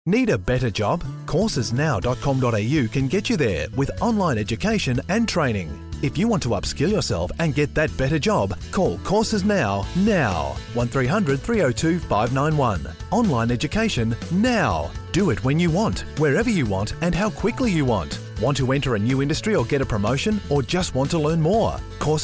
Need a better job? Coursesnow.com.au can get you there with online education and training. If you want to upskill yourself and get that better job, call Courses Now. 1300 302 591. Online education now. Do it when you want, wherever you want, and how quickly you want. Want to enter a new industry or get a promotion, or just want to learn more? Courses